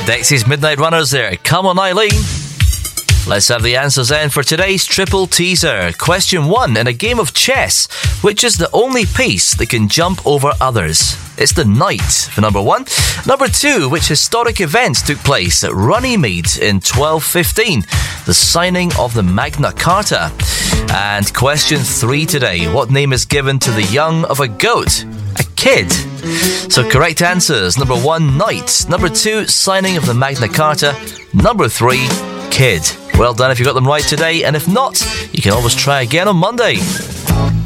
Dexy's Midnight Runners there. Come on, Eileen. Let's have the answers then for today's triple teaser. Question 1. In a game of chess, which is the only piece that can jump over others? It's the knight for number 1. Number 2. Which historic events took place at Runnymede in 1215? The signing of the Magna Carta. And question 3 today. What name is given to the young of a goat? A kid. So correct answers. Number 1, knight. Number 2, signing of the Magna Carta. Number 3, kid. Well done if you got them right today, and if not, you can always try again on Monday.